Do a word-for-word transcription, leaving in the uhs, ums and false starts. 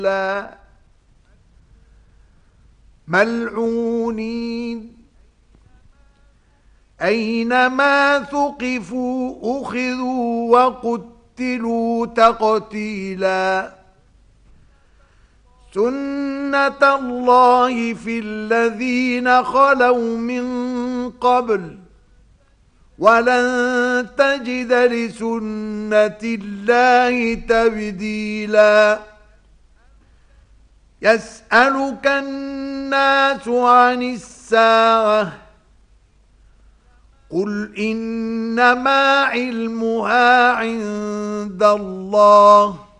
ملعونين أينما ثقفوا أخذوا وقتلوا تقتيلا سنة الله في الذين خلوا من قبل ولن تجد لسنة الله تبديلا يسألك الناس عن الساعة قل إنما علمها عند الله